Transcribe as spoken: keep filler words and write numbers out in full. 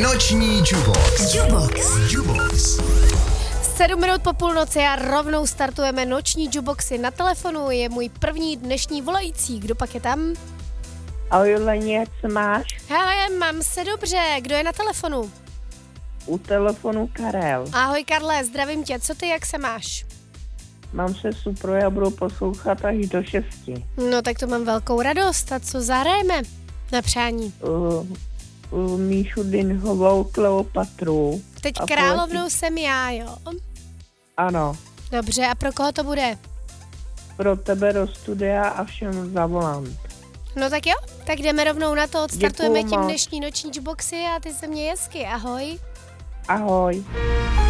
Noční Jubox. Jubox. Jubox. Sedm minut po půlnoci a rovnou startujeme noční Juboxy. Na telefonu je můj první dnešní volající. Kdo pak je tam? Ahoj Leni, jak se máš? Hele, mám se dobře. Kdo je na telefonu? U telefonu Karel. Ahoj Karle, zdravím tě. Co ty, jak se máš? Mám se super, já budu poslouchat až do šesti. No tak to mám velkou radost. A co zahrajeme na přání? Uh, uh, Míšu Dinhovou, Kleopatru. Teď a královnou poletí- jsem já, jo? Ano, Dobře, a pro koho to bude? pro tebe do studia a všem zavolám. No tak jo, tak jdeme rovnou na to, odstartujeme Děkuju tím moc. dnešní noční Juboxy a ty se mě hezky, ahoj. Ahoj.